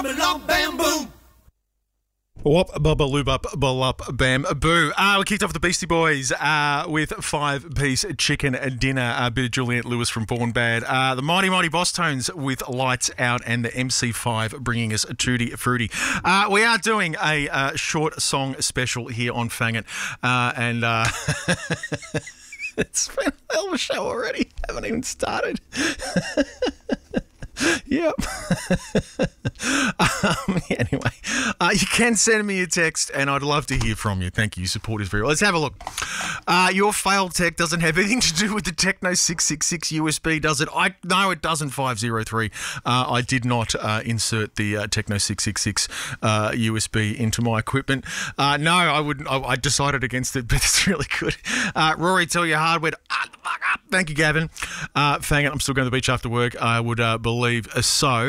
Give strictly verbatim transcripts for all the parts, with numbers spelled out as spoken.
Bam, bam, boom. Wop, bubba, lube up, bulup, bam, boo. Uh, we kicked off the Beastie Boys uh, with five-piece chicken dinner. A bit of Juliette Lewis from Born Bad. Uh, the Mighty Mighty Boss Tones with Lights Out, and the M C five bringing us Tutti Frutti. Uh, we are doing a uh, short song special here on Fang It. Uh, and uh, it's been a hell of a show already. Haven't even started. Yep. um, anyway, uh, you can send me a text and I'd love to hear from you. Thank you. Support is very well. Let's have a look. Uh, your failed tech doesn't have anything to do with the Techno six six six U S B, does it? I No, it doesn't, five oh three. Uh, I did not uh, insert the uh, Techno six six six uh, U S B into my equipment. Uh, no, I wouldn't. I, I decided against it, but it's really good. Uh, Rory, tell your hardware to uh, the fuck up. Thank you, Gavin. Uh, Fang it. I'm still going to the beach after work. I would uh, believe so.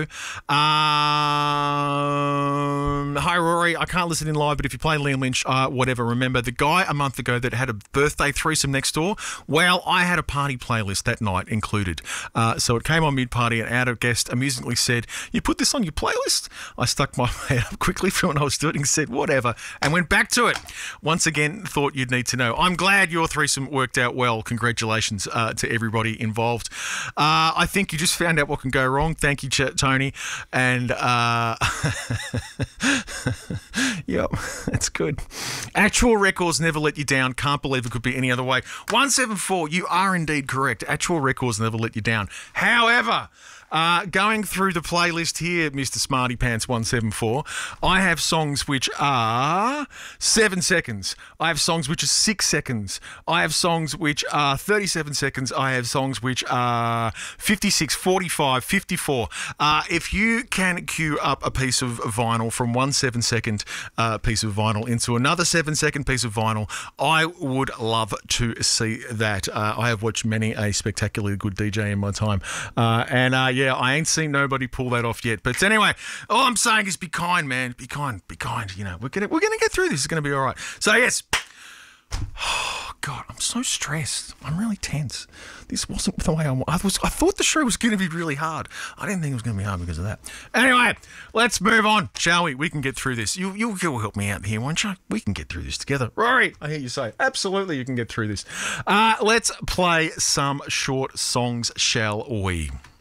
Um, hi, Rory. I can't listen in live, but if you play Liam Lynch, uh, whatever, remember the guy a month ago that had a birthday threesome next door? Well, I had a party playlist that night included. Uh, so it came on mid-party and our guest amusingly said, "You put this on your playlist?" I stuck my head up quickly from when I was doing it and said, "Whatever," and went back to it. Once again, thought you'd need to know. I'm glad your threesome worked out well. Congratulations uh, to everybody involved. Uh, I think you just found out what can go wrong. Thank you, Ch- Tony. And, uh, yep, that's good. Actual Records never let you down. Can't believe it could be any other way. one seven four, you are indeed correct. Actual Records never let you down. However, Uh, going through the playlist here, Mister Smarty Pants one seven four, I have songs which are seven seconds. I have songs which are six seconds. I have songs which are thirty-seven seconds. I have songs which are fifty-six, forty-five, fifty-four. Uh, if you can queue up a piece of vinyl from one seven-second uh, piece of vinyl into another seven-second piece of vinyl, I would love to see that. Uh, I have watched many a spectacularly good D J in my time. Uh, and, uh, yeah, Yeah, I ain't seen nobody pull that off yet. But anyway, all I'm saying is be kind, man. Be kind, be kind. You know, we're gonna we're gonna get through this. It's gonna be all right. So yes. Oh God, I'm so stressed. I'm really tense. This wasn't the way I I was. I thought the show was going to be really hard. I didn't think it was going to be hard because of that. Anyway, let's move on, shall we? We can get through this. You you you'll help me out here, won't you? We can get through this together. Rory, I hear you say, absolutely, you can get through this. Uh, let's play some short songs, shall we?